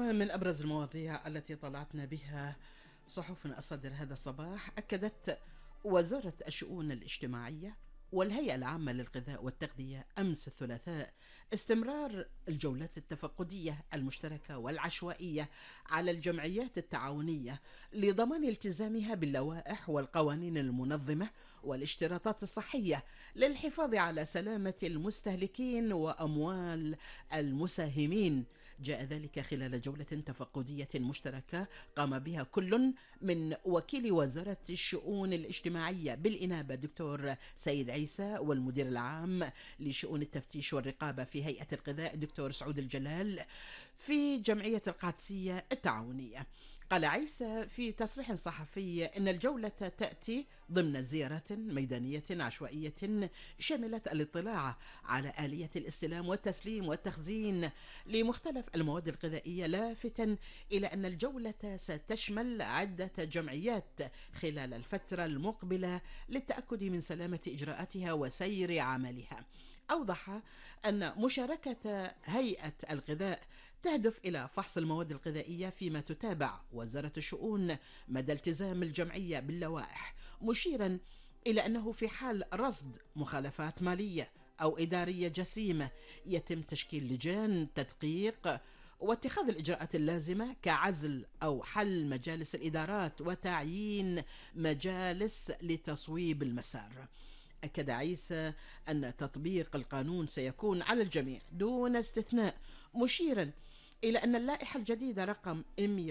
ومن أبرز المواضيع التي طلعتنا بها صحفنا الصادرة هذا الصباح، أكدت وزارة الشؤون الاجتماعية والهيئة العامة للغذاء والتغذية أمس الثلاثاء استمرار الجولات التفقدية المشتركة والعشوائية على الجمعيات التعاونية لضمان التزامها باللوائح والقوانين المنظمة والاشتراطات الصحية للحفاظ على سلامة المستهلكين وأموال المساهمين. جاء ذلك خلال جولة تفقدية مشتركة قام بها كل من وكيل وزارة الشؤون الاجتماعية بالإنابة دكتور سيد عيسى والمدير العام لشؤون التفتيش والرقابة في هيئة الغذاء دكتور سعود الجلال في جمعية القادسية التعاونية. قال عيسى في تصريح صحفي إن الجولة تأتي ضمن زيارات ميدانية عشوائية شملت الاطلاع على آلية الاستلام والتسليم والتخزين لمختلف المواد الغذائية، لافتا إلى أن الجولة ستشمل عدة جمعيات خلال الفترة المقبلة للتأكد من سلامة إجراءاتها وسير عملها. أوضح أن مشاركة هيئة الغذاء تهدف إلى فحص المواد الغذائية فيما تتابع وزارة الشؤون مدى التزام الجمعية باللوائح، مشيرا إلى أنه في حال رصد مخالفات مالية أو إدارية جسيمة يتم تشكيل لجان تدقيق واتخاذ الإجراءات اللازمة كعزل أو حل مجالس الإدارات وتعيين مجالس لتصويب المسار. أكد عيسى أن تطبيق القانون سيكون على الجميع دون استثناء، مشيرا إلى أن اللائحة الجديدة رقم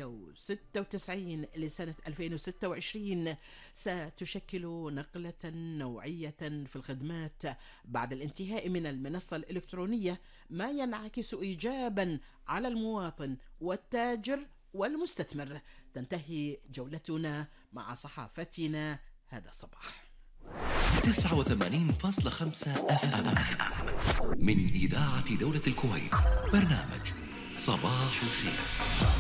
196 لسنة 2026 ستشكل نقلة نوعية في الخدمات بعد الانتهاء من المنصة الإلكترونية، ما ينعكس إيجابا على المواطن والتاجر والمستثمر. تنتهي جولتنا مع صحافتنا هذا الصباح. 89.5 FM من إذاعة دولة الكويت، برنامج صباح الخير.